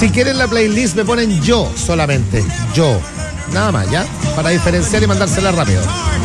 Si quieren la playlist me ponen yo solamente, yo. Nada más, ¿ya? Para diferenciar y mandársela rápido.